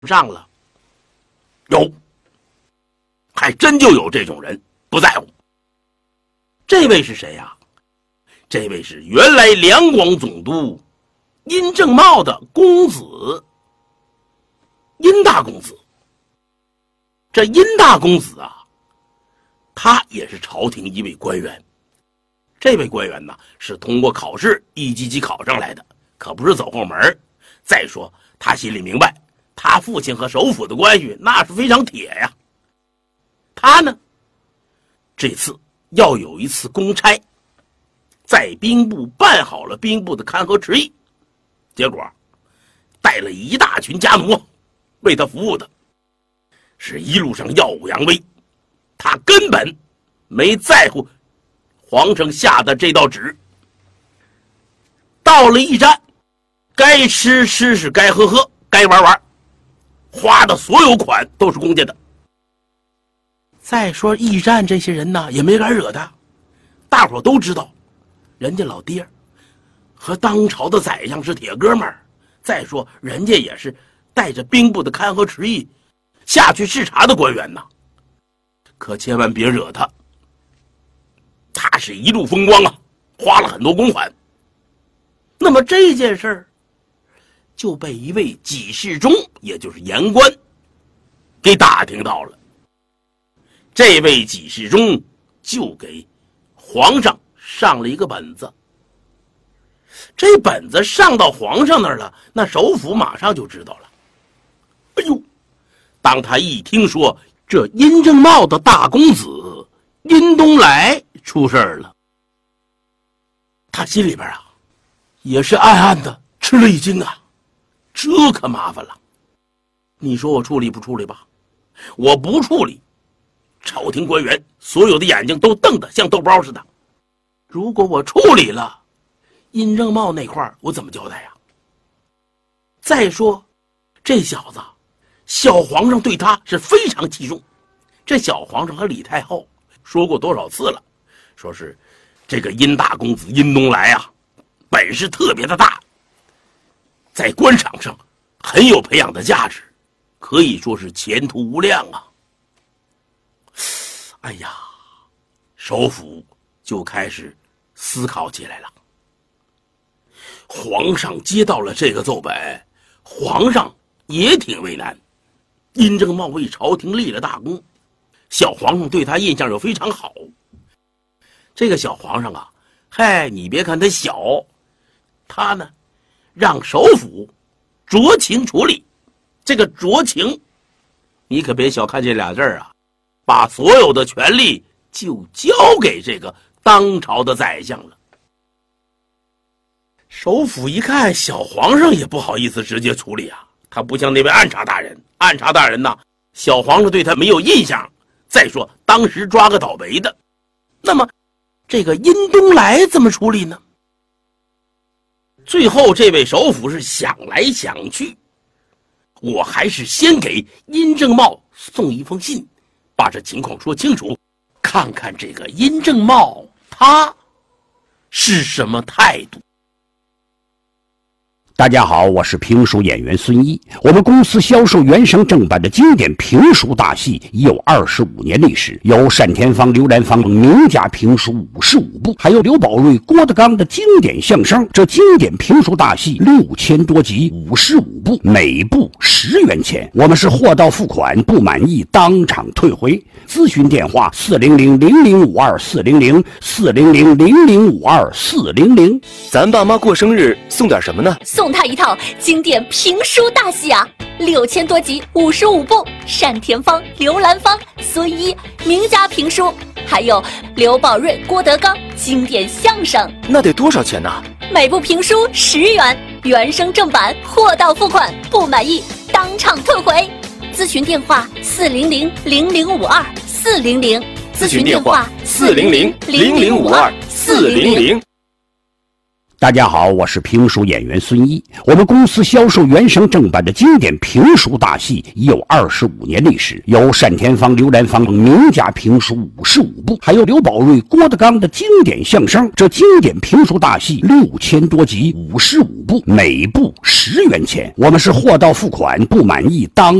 上了。有，还真就有这种人不在乎。这位是谁呀？这位是原来两广总督殷正茂的公子殷大公子。这殷大公子啊，他也是朝廷一位官员。这位官员呢，是通过考试一级级考上来的，可不是走后门。再说他心里明白，他父亲和首辅的关系那是非常铁呀。他呢，这次要有一次公差，在兵部办好了兵部的勘核职役，结果带了一大群家奴为他服务的，是一路上耀武扬威。他根本没在乎皇上下的这道旨。到了驿站，该吃吃，该喝喝，该玩玩，花的所有款都是公家的。再说驿站这些人呢，也没敢惹他，大伙都知道人家老爹和当朝的宰相是铁哥们儿。再说人家也是带着兵部的勘核职役下去视察的官员呐，可千万别惹他。他是一路风光啊，花了很多公款。那么这件事儿就被一位给事中，也就是言官给打听到了。这位给事中就给皇上上了一个本子。这本子上到皇上那儿了，那首辅马上就知道了。哎呦，当他一听说这殷正茂的大公子殷东来出事儿了，他心里边啊也是暗暗的吃了一惊啊。这可麻烦了，你说我处理不处理吧？我不处理，朝廷官员所有的眼睛都瞪得像豆包似的。如果我处理了，殷正茂那块我怎么交代呀？再说这小子小皇上对他是非常器重。这小皇上和李太后说过多少次了，说是这个殷大公子殷东来啊，本事特别的大，在官场上很有培养的价值，可以说是前途无量啊。哎呀，首辅就开始思考起来了。皇上接到了这个奏本，皇上也挺为难。殷正茂为朝廷立了大功，小皇上对他印象又非常好。这个小皇上啊，嗨，你别看他小，他呢让首辅酌情处理。这个酌情，你可别小看这俩字儿啊，把所有的权力就交给这个当朝的宰相了。首辅一看小皇上也不好意思直接处理啊，他不像那位按察大人，按察大人呢，小皇上对他没有印象，再说当时抓个倒霉的。那么这个殷东来怎么处理呢？最后这位首辅是想来想去，我还是先给殷正茂送一封信，把这情况说清楚，看看这个殷正茂他是什么态度。 大家好，我是评书演员孙一。我们公司销售原声正版的经典评书大戏已有25年历史，有单田芳、刘兰芳名家评书55部，还有刘宝瑞、郭德纲的经典相声。这经典评书大戏6000多集，55部，每部10元钱。我们是货到付款，不满意当场退回。咨询电话400-0052-400，400-0052-400。 咱爸妈过生日送点什么呢？ 送他一套经典评书大戏啊，6000多集，55部，单田芳、刘兰芳、孙一名家评书，还有刘宝瑞、郭德纲经典相声。 那得多少钱呢？ 每部评书10元，原声正版，货到付款，不满意当场退回。咨询电话400-0052-400，咨询电话400-0052-400。 大家好，我是评书演员孙一。我们公司销售原声正版的经典评书大戏已有25年历史，有单田芳、刘兰芳名家评书55部，还有刘宝瑞、郭德纲的经典相声。这经典评书大戏6000多集，55部，每部10元钱。我们是货到付款，不满意当